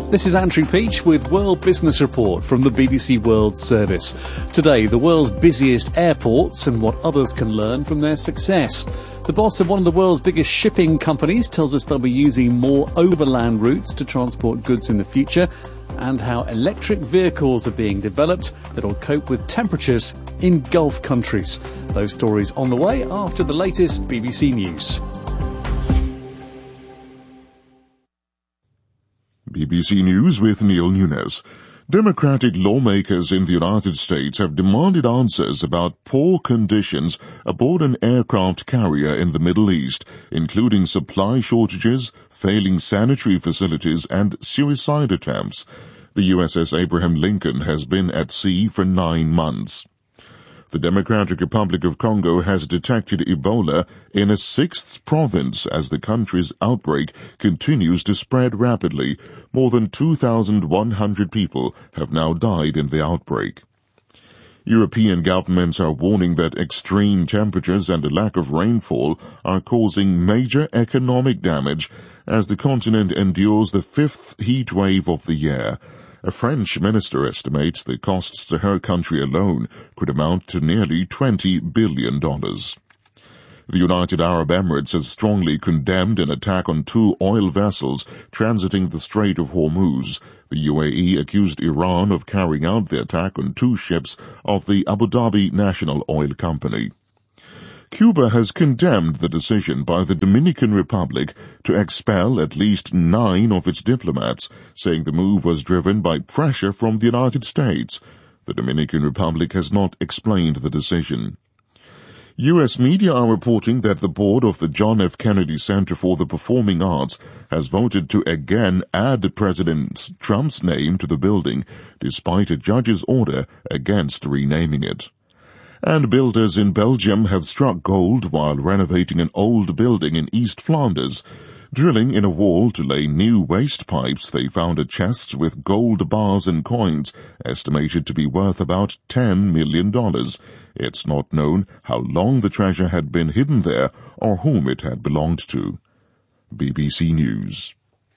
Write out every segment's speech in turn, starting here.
This is Andrew Peach with World Business Report from the BBC World Service. Today, the world's busiest airports and what others can learn from their success. The boss of one of the world's biggest shipping companies tells us they'll be using more overland routes to transport goods in the future, and how electric vehicles are being developed that'll cope with temperatures in Gulf countries. Those stories on the way after the latest BBC News. BBC News with Neil Nunes. Democratic lawmakers in the United States have demanded answers about poor conditions aboard an aircraft carrier in the Middle East, including supply shortages, failing sanitary facilities, and suicide attempts. The USS Abraham Lincoln has been at sea for 9 months. The Democratic Republic of Congo has detected Ebola in a 6th province as the country's outbreak continues to spread rapidly. More than 2,100 people have now died in the outbreak. European governments are warning that extreme temperatures and a lack of rainfall are causing major economic damage as the continent endures the 5th heat wave of the year. A French minister estimates the costs to her country alone could amount to nearly $20 billion. The United Arab Emirates has strongly condemned an attack on 2 oil vessels transiting the Strait of Hormuz. The UAE accused Iran of carrying out the attack on 2 ships of the Abu Dhabi National Oil Company. Cuba has condemned the decision by the Dominican Republic to expel at least 9 of its diplomats, saying the move was driven by pressure from the United States. The Dominican Republic has not explained the decision. U.S. media are reporting that the board of the John F. Kennedy Center for the Performing Arts has voted to again add President Trump's name to the building, despite a judge's order against renaming it. And builders in Belgium have struck gold while renovating an old building in East Flanders. Drilling in a wall to lay new waste pipes, they found a chest with gold bars and coins, estimated to be worth about $10 million. It's not known how long the treasure had been hidden there or whom it had belonged to. BBC News.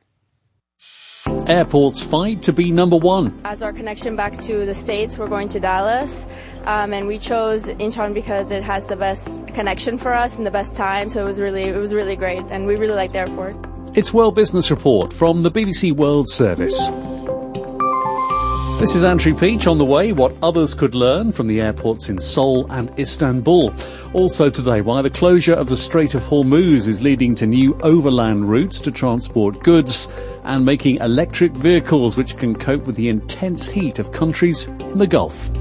Airports fight to be number 1. As our connection back to the States, we're going to Dallas, and we chose Incheon because it has the best connection for us and the best time, so it was really great, and we really like the airport. It's World Business Report from the BBC World Service. This is Andrew Peach. On the way, what others could learn from the airports in Seoul and Istanbul. Also today, why the closure of the Strait of Hormuz is leading to new overland routes to transport goods and making electric vehicles which can cope with the intense heat of countries in the Gulf.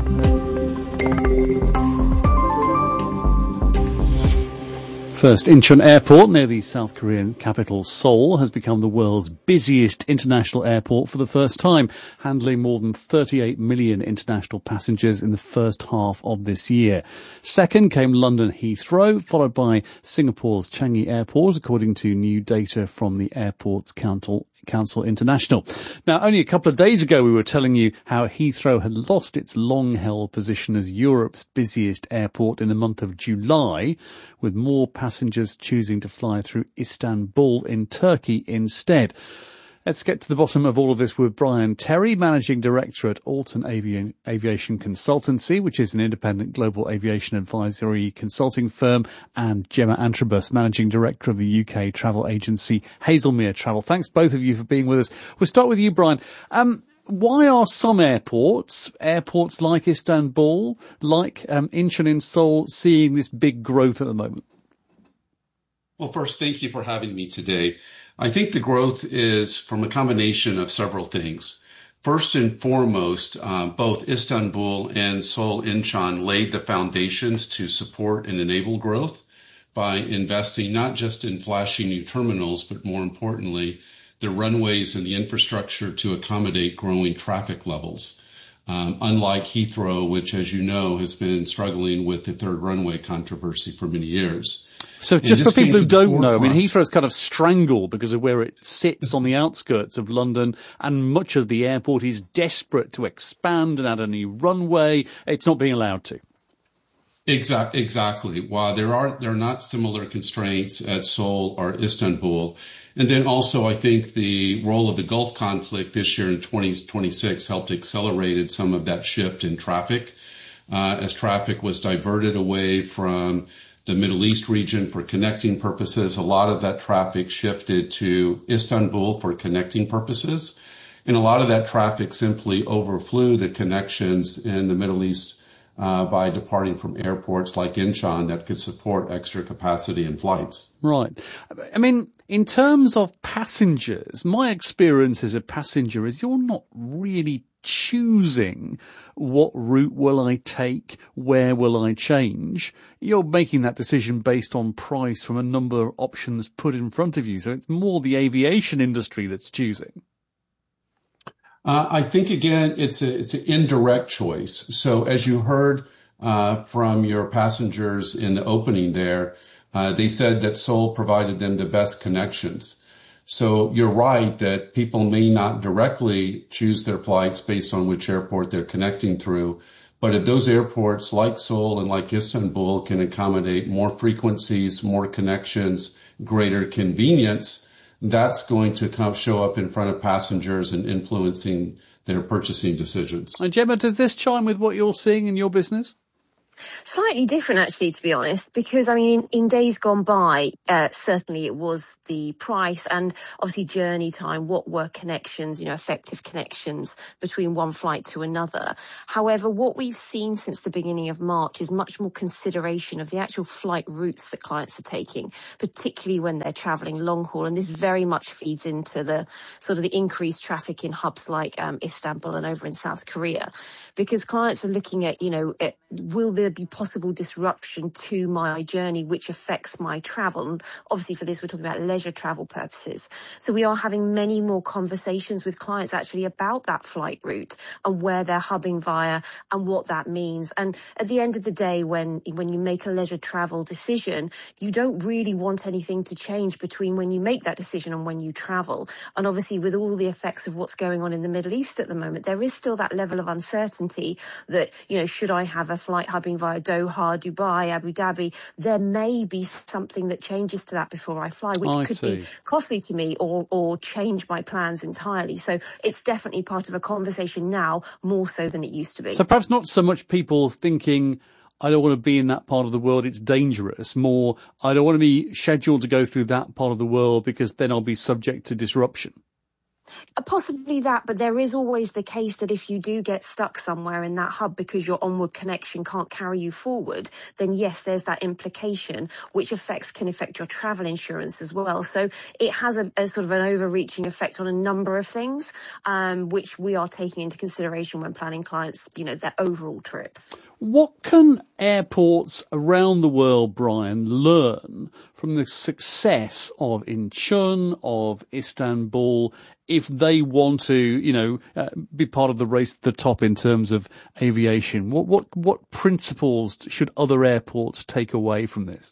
First, Incheon Airport near the South Korean capital Seoul has become the world's busiest international airport for the first time, handling more than 38 million international passengers in the first half of this year. Second came London Heathrow, followed by Singapore's Changi Airport, according to new data from the Airports Council International. Now, only a couple of days ago we were telling you how Heathrow had lost its long-held position as Europe's busiest airport in the month of July, with more passengers choosing to fly through Istanbul in Turkey instead. Let's get to the bottom of all of this with Brian Terry, Managing Director at Alton Aviation Consultancy, which is an independent global aviation advisory consulting firm, and Gemma Antrobus, Managing Director of the UK travel agency Hazelmere Travel. Thanks both of you for being with us. We'll start with you, Brian. Why are some airports like Istanbul, like Incheon in Seoul, seeing this big growth at the moment? Well, first, thank you for having me today. I think the growth is from a combination of several things. First and foremost, both Istanbul and Seoul Incheon laid the foundations to support and enable growth by investing not just in flashy new terminals, but more importantly, the runways and the infrastructure to accommodate growing traffic levels. Unlike Heathrow, which, as you know, has been struggling with the third runway controversy for many years. So just for people who don't know, I mean, Heathrow's kind of strangled because of where it sits on the outskirts of London, and much of the airport is desperate to expand and add a new runway. It's not being allowed to. Exactly. While there are not similar constraints at Seoul or Istanbul. And then also, I think the role of the Gulf conflict this year in 2026 helped accelerated some of that shift in traffic, as traffic was diverted away from the Middle East region for connecting purposes. A lot of that traffic shifted to Istanbul for connecting purposes. And a lot of that traffic simply overflew the connections in the Middle East by departing from airports like Incheon that could support extra capacity in flights. Right. I mean, in terms of passengers, my experience as a passenger is you're not really choosing what route will I take, where will I change. You're making that decision based on price from a number of options put in front of you. So it's more the aviation industry that's choosing. I think, again, it's an indirect choice. So as you heard from your passengers in the opening there, they said that Seoul provided them the best connections. So you're right that people may not directly choose their flights based on which airport they're connecting through. But if those airports like Seoul and like Istanbul can accommodate more frequencies, more connections, greater convenience, that's going to show up in front of passengers and influencing their purchasing decisions. And Gemma, does this chime with what you're seeing in your business? Slightly different, actually, to be honest, because, I mean, in days gone by, certainly it was the price and obviously journey time, what were connections, effective connections between one flight to another. However, what we've seen since the beginning of March is much more consideration of the actual flight routes that clients are taking, particularly when they're travelling long haul. And this very much feeds into the sort of the increased traffic in hubs like Istanbul and over in South Korea, because clients are looking at, will there be possible disruption to my journey which affects my travel? And obviously for this we're talking about leisure travel purposes, so we are having many more conversations with clients actually about that flight route and where they're hubbing via and what that means. And at the end of the day, when you make a leisure travel decision, you don't really want anything to change between when you make that decision and when you travel. And obviously with all the effects of what's going on in the Middle East at the moment, there is still that level of uncertainty that, should I have a flight hubbing via Doha, Dubai, Abu Dhabi, there may be something that changes to that before I fly, which could be costly to me or change my plans entirely. So it's definitely part of a conversation now, more so than it used to be. So perhaps not so much people thinking, I don't want to be in that part of the world, it's dangerous. More, I don't want to be scheduled to go through that part of the world because then I'll be subject to disruption. Possibly that, but there is always the case that if you do get stuck somewhere in that hub because your onward connection can't carry you forward, then yes, there's that implication which can affect your travel insurance as well. So it has a sort of an overreaching effect on a number of things, which we are taking into consideration when planning clients, their overall trips. What can airports around the world, Brian, learn from the success of Incheon, of Istanbul, if they want to, be part of the race to the top in terms of aviation? What principles should other airports take away from this?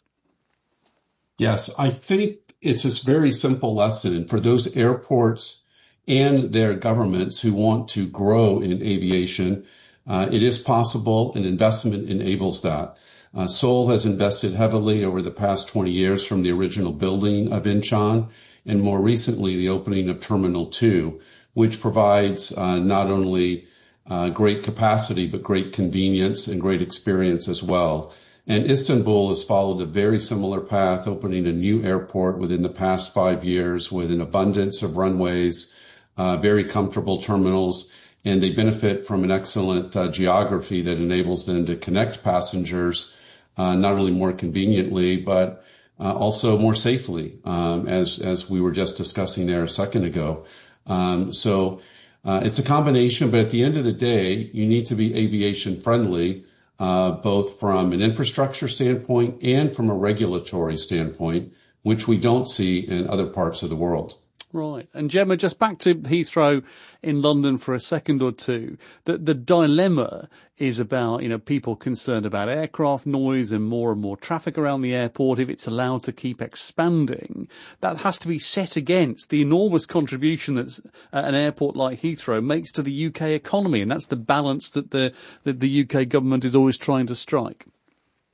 Yes, I think it's a very simple lesson for those airports and their governments who want to grow in aviation. It is possible, and investment enables that. Seoul has invested heavily over the past 20 years, from the original building of Incheon and more recently the opening of Terminal 2, which provides not only great capacity but great convenience and great experience as well. And Istanbul has followed a very similar path, opening a new airport within the past 5 years with an abundance of runways, very comfortable terminals, and they benefit from an excellent geography that enables them to connect passengers not only more conveniently, but also more safely, as we were just discussing there a second ago. So it's a combination, but at the end of the day, you need to be aviation friendly, both from an infrastructure standpoint and from a regulatory standpoint, which we don't see in other parts of the world. Right. And Gemma, just back to Heathrow in London for a second or two. The dilemma is about, people concerned about aircraft noise and more traffic around the airport. If it's allowed to keep expanding, that has to be set against the enormous contribution that an airport like Heathrow makes to the UK economy. And that's the balance that the UK government is always trying to strike.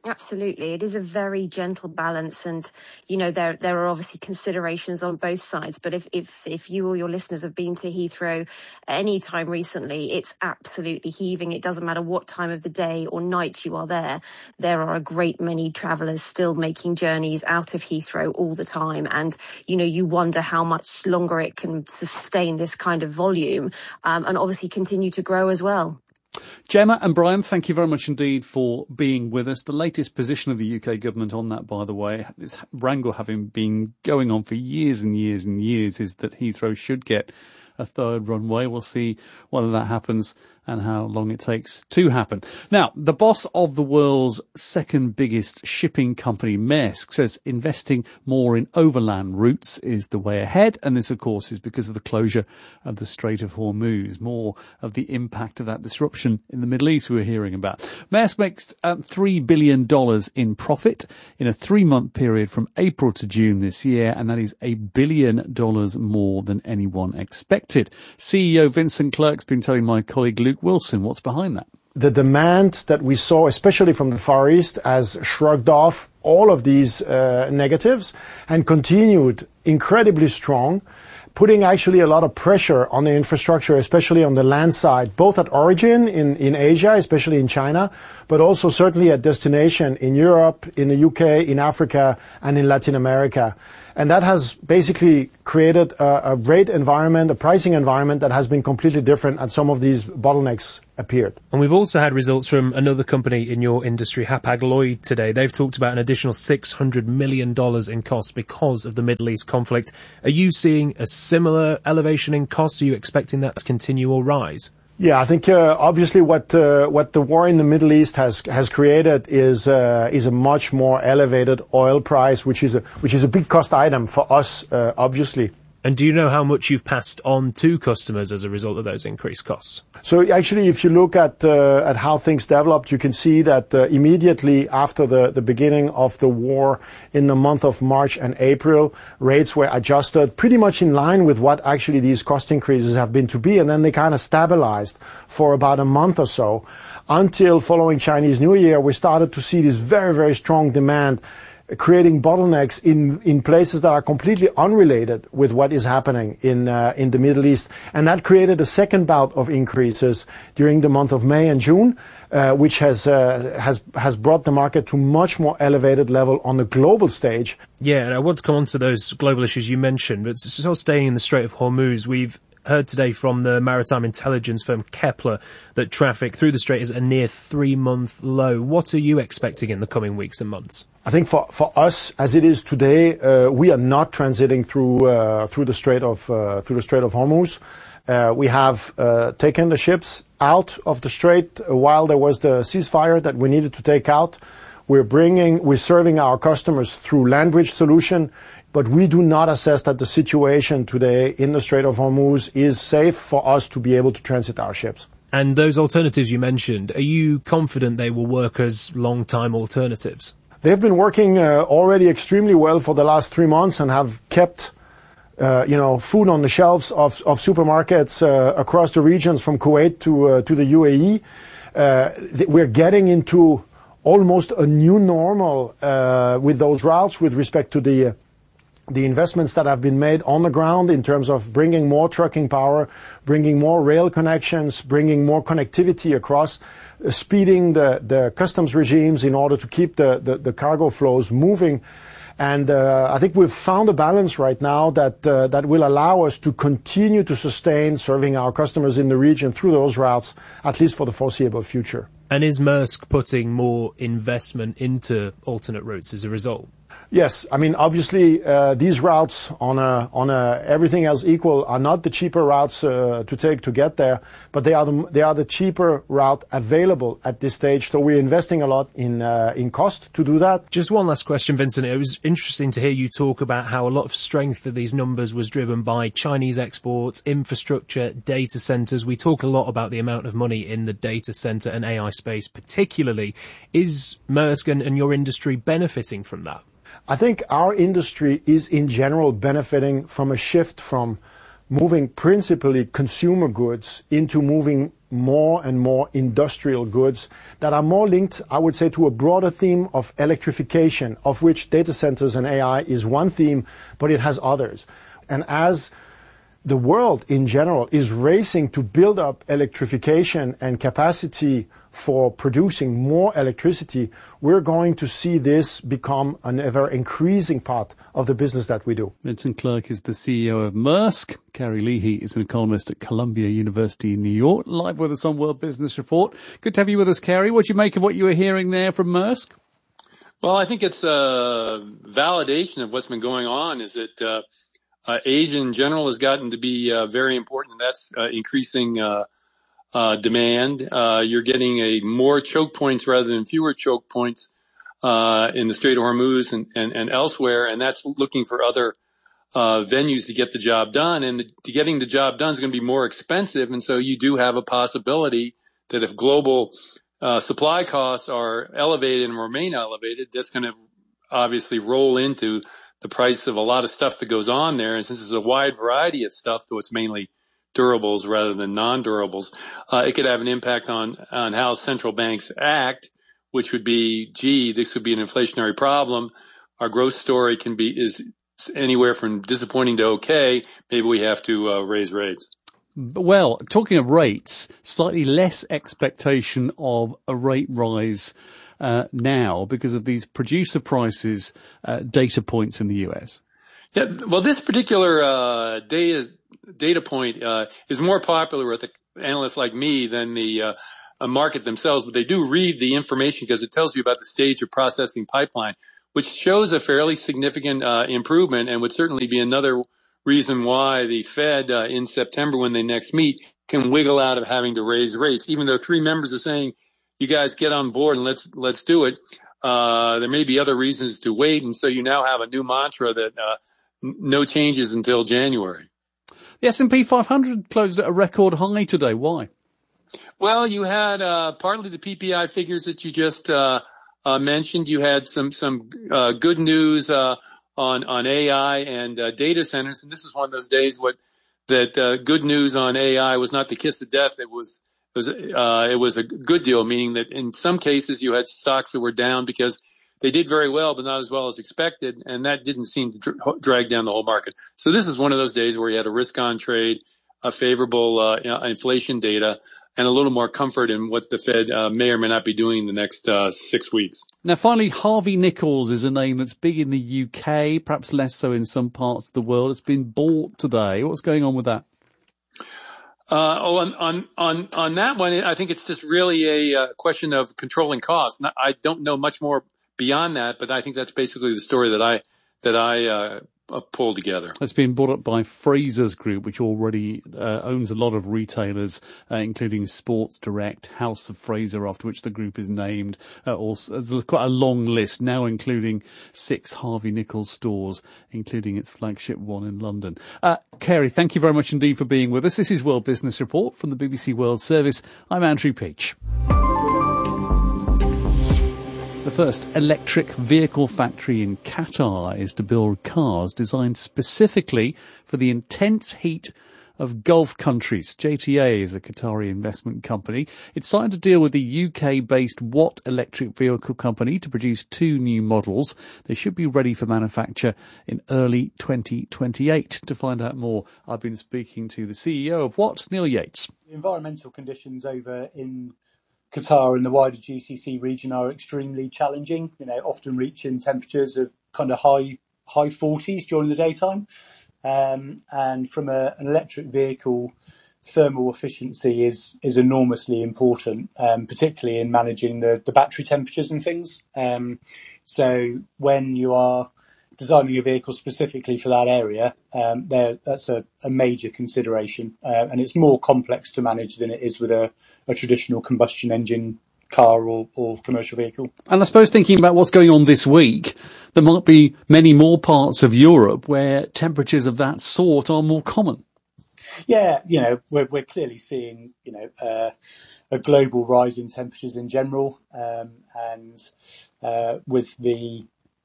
Absolutely. It is a very gentle balance. And, you know, there are obviously considerations on both sides. But if you or your listeners have been to Heathrow any time recently, it's absolutely heaving. It doesn't matter what time of the day or night you are there. There are a great many travellers still making journeys out of Heathrow all the time. And, you know, you wonder how much longer it can sustain this kind of volume, and obviously continue to grow as well. Gemma and Brian, thank you very much indeed for being with us. The latest position of the UK government on that, by the way, this wrangle having been going on for years and years and years, is that Heathrow should get a third runway. We'll see whether that happens and how long it takes to happen. Now, the boss of the world's second biggest shipping company, Maersk, says investing more in overland routes is the way ahead. And this, of course, is because of the closure of the Strait of Hormuz. More of the impact of that disruption in the Middle East we were hearing about. Maersk makes $3 billion in profit in a 3-month period from April to June this year. And that is $1 billion more than anyone expected. CEO Vincent Clerc's been telling my colleague Luke Wilson what's behind that. The demand that we saw, especially from the Far East, has shrugged off all of these negatives and continued incredibly strong, putting actually a lot of pressure on the infrastructure, especially on the land side, both at origin in Asia, especially in China, but also certainly at destination in Europe, in the UK, in Africa, and in Latin America. And that has basically created a rate environment, a pricing environment that has been completely different as some of these bottlenecks appeared. And we've also had results from another company in your industry, Hapag-Lloyd, today. They've talked about an additional $600 million in costs because of the Middle East conflict. Are you seeing a similar elevation in costs? Are you expecting that to continue or rise? Yeah, I think obviously what the war in the Middle East has created is a much more elevated oil price, which is a big cost item for us, obviously. And do you know how much you've passed on to customers as a result of those increased costs? So actually, if you look at how things developed, you can see that immediately after the beginning of the war in the month of March and April, rates were adjusted pretty much in line with what actually these cost increases have been to be. And then they kind of stabilized for about a month or so until following Chinese New Year, we started to see this very, very strong demand, creating bottlenecks in places that are completely unrelated with what is happening in the Middle East. And that created a second bout of increases during the month of May and June, which has brought the market to much more elevated level on the global stage. Yeah, and I want to come on to those global issues you mentioned, but still staying in the Strait of Hormuz, we've heard today from the maritime intelligence firm Kepler that traffic through the strait is a near 3-month low. What are you expecting in the coming weeks and months? I think for us, as it is today, we are not transiting through the Strait of Hormuz. We have taken the ships out of the strait while there was the ceasefire that we needed to take out. We're serving our customers through land bridge solution, but we do not assess that the situation today in the Strait of Hormuz is safe for us to be able to transit our ships. And those alternatives you mentioned, are you confident they will work as long-time alternatives? They've been working already extremely well for the last 3 months and have kept food on the shelves of supermarkets across the regions from Kuwait to the UAE. We're getting into almost a new normal with those routes with respect to the investments that have been made on the ground in terms of bringing more trucking power, bringing more rail connections, bringing more connectivity across, speeding the customs regimes in order to keep the cargo flows moving. And I think we've found a balance right now that will allow us to continue to sustain serving our customers in the region through those routes, at least for the foreseeable future. And is Maersk putting more investment into alternate routes as a result? Yes, I mean obviously these routes on a everything else equal are not the cheaper routes to take to get there, but they are the cheaper route available at this stage. So we're investing a lot in cost to do that. Just one last question, Vincent. It was interesting to hear you talk about how a lot of strength of these numbers was driven by Chinese exports, infrastructure, data centers. We talk a lot about the amount of money in the data center and AI space, particularly. Is Maersk and your industry benefiting from that? I think our industry is in general benefiting from a shift from moving principally consumer goods into moving more and more industrial goods that are more linked, I would say, to a broader theme of electrification, of which data centers and AI is one theme, but it has others. And as the world in general is racing to build up electrification and capacity for producing more electricity, we're going to see this become an ever increasing part of the business that we do. Vincent Clerc is the CEO of Maersk. Kerry Leahy is an economist at Columbia University in New York, live with us on World Business Report. Good to have you with us, Kerry. What do you make of what you were hearing there from Maersk? Well, I think it's a validation of what's been going on, is that Asia in general has gotten to be very important. That's increasing demand. You're getting more choke points rather than fewer choke points in the Strait of Hormuz and elsewhere, and that's looking for other venues to get the job done. And getting the job done is going to be more expensive, and so you do have a possibility that if global supply costs are elevated and remain elevated, that's going to obviously roll into the price of a lot of stuff that goes on there. And since there's a wide variety of stuff, though it's mainly durables rather than non-durables, it could have an impact on how central banks act, which would be, this could be an inflationary problem. Our growth story is anywhere from disappointing to okay. Maybe we have to raise rates. Well, talking of rates, slightly less expectation of a rate rise now because of these producer prices data points in the US. Yeah, well, this particular data point is more popular with analysts like me than the market themselves, but they do read the information because it tells you about the stage of processing pipeline, which shows a fairly significant improvement and would certainly be another reason why the Fed in September, when they next meet, can wiggle out of having to raise rates. Even though three members are saying, you guys get on board and let's do it, there may be other reasons to wait. And so you now have a new mantra that no changes until January. The S&P 500 closed at a record high today. Why? Well, you had partly the PPI figures that you just mentioned. You had some good news on AI and data centers, and this is one of those days that good news on AI was not the kiss of death. It was a good deal, meaning that in some cases you had stocks that were down because they did very well, but not as well as expected, and that didn't seem to drag down the whole market. So this is one of those days where you had a risk-on trade, a favorable inflation data, and a little more comfort in what the Fed may or may not be doing in the next 6 weeks. Now, finally, Harvey Nichols is a name that's big in the UK, perhaps less so in some parts of the world. It's been bought today. What's going on with that? On that one, I think it's just really a question of controlling costs. I don't know much more beyond that, but I think that's basically the story that I pulled together. It's been bought up by Frasers Group, which already owns a lot of retailers, including Sports Direct, House of Fraser, after which the group is named. Also, there's quite a long list, now including 6 Harvey Nichols stores, including its flagship one in London. Kerry, thank you very much indeed for being with us. This is World Business Report from the BBC World Service. I'm Andrew Peach. The first electric vehicle factory in Qatar is to build cars designed specifically for the intense heat of Gulf countries. JTA is a Qatari investment company. It signed a deal with the UK-based Watt electric vehicle company to produce 2 new models. They should be ready for manufacture in early 2028. To find out more, I've been speaking to the CEO of Watt, Neil Yates. The environmental conditions over in Qatar and the wider GCC region are extremely challenging, often reaching temperatures of kind of high 40s during the daytime. And from an electric vehicle, thermal efficiency is enormously important, particularly in managing the battery temperatures and things. So when you are designing a vehicle specifically for that area, that's a major consideration. And it's more complex to manage than it is with a traditional combustion engine car or commercial vehicle. And I suppose thinking about what's going on this week, there might be many more parts of Europe where temperatures of that sort are more common. Yeah, we're clearly seeing, a global rise in temperatures in general, and with the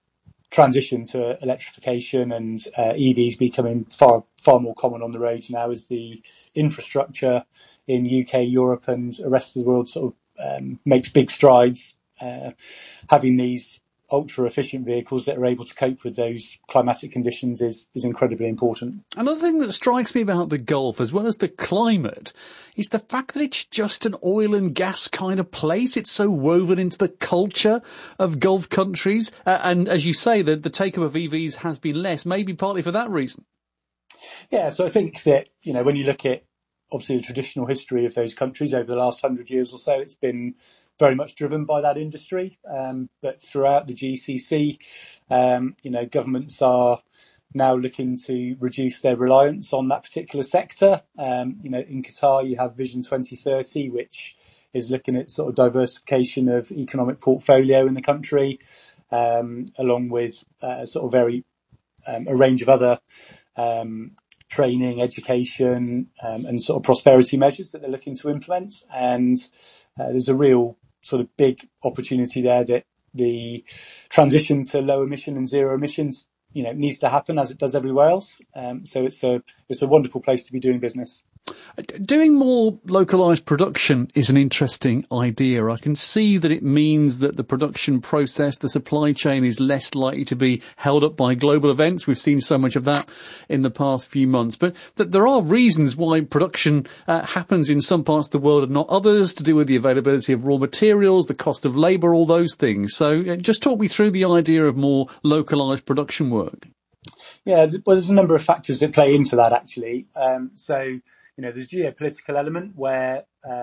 transition to electrification and EVs becoming far more common on the roads now as the infrastructure in UK, Europe and the rest of the world sort of makes big strides. Having these ultra efficient vehicles that are able to cope with those climatic conditions is incredibly important. Another thing that strikes me about the Gulf, as well as the climate, is the fact that it's just an oil and gas kind of place. It's so woven into the culture of Gulf countries. And as you say, the take-up of EVs has been less, maybe partly for that reason. Yeah, so I think that, when you look at obviously the traditional history of those countries over the last 100 years or so, it's been very much driven by that industry. But throughout the GCC, governments are now looking to reduce their reliance on that particular sector. In Qatar, you have Vision 2030, which is looking at sort of diversification of economic portfolio in the country, along with sort of a range of other training, education, and sort of prosperity measures that they're looking to implement. And there's a real sort of big opportunity there that the transition to low emission and zero emissions, needs to happen as it does everywhere else. So it's a wonderful place to be doing business. Doing more localised production is an interesting idea. I can see that it means that the production process, the supply chain is less likely to be held up by global events. We've seen so much of that in the past few months. But that there are reasons why production happens in some parts of the world and not others, to do with the availability of raw materials, the cost of labour, all those things. So just talk me through the idea of more localised production work. Yeah, well, there's a number of factors that play into that, actually. There's a geopolitical element where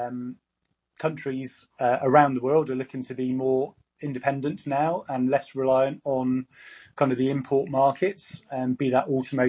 countries around the world are looking to be more independent now and less reliant on kind of the import markets, be that automotive